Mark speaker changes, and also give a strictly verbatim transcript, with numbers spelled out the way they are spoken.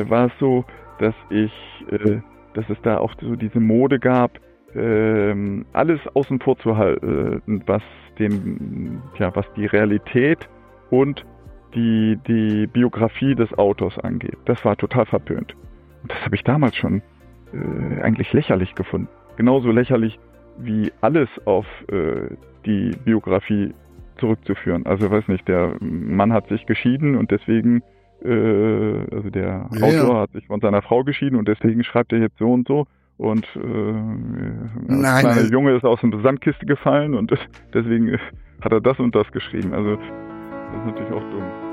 Speaker 1: äh, war es so, dass ich, äh, dass es da auch so diese Mode gab, ähm, alles außen vor zu halten, was dem, ja, was die Realität und die, die Biografie des Autors angeht. Das war total verpönt. Und das habe ich damals schon äh, eigentlich lächerlich gefunden. Genauso lächerlich wie alles auf äh, die Biografie zurückzuführen. Also weiß nicht, der Mann hat sich geschieden und deswegen, äh, also der
Speaker 2: Ja,
Speaker 1: Autor
Speaker 2: ja.
Speaker 1: hat sich von seiner Frau geschieden und deswegen schreibt er jetzt so und so und äh,
Speaker 2: Nein,
Speaker 1: das kleine
Speaker 2: also-
Speaker 1: Junge ist aus einer Sandkiste gefallen und deswegen hat er das und das geschrieben. Also das ist natürlich auch dumm.